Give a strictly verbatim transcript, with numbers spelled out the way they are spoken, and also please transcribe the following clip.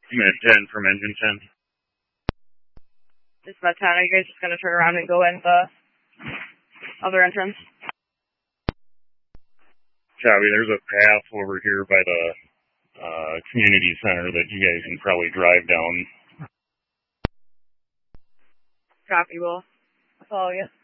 I'm at ten from engine ten. Just about ten. Are you guys just going to turn around and go in the other entrance? Copy. There's a path over here by the uh, community center that you guys can probably drive down. Copy, Will. I'll follow you.